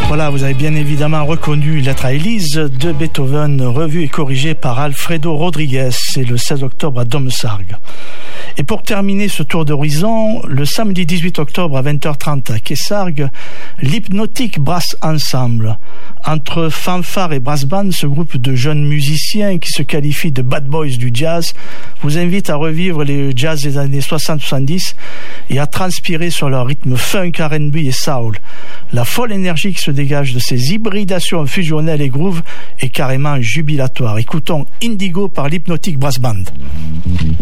Voilà, vous avez bien évidemment reconnu Lettre à Élise de Beethoven, revue et corrigée par Alfredo Rodriguez. C'est le 16 octobre à Domsargues. Et pour terminer ce tour d'horizon, le samedi 18 octobre à 20h30 à Kessargues, l'Hypnotic Brass Ensemble. Entre fanfare et brass band, ce groupe de jeunes musiciens qui se qualifient de bad boys du jazz vous invite à revivre les jazz des années 60-70 et à transpirer sur leur rythme funk, R&B et soul. La folle énergie qui se dégage de ces hybridations fusionnelles et groove est carrément jubilatoire. Écoutons Indigo par l'Hypnotic Brass Band.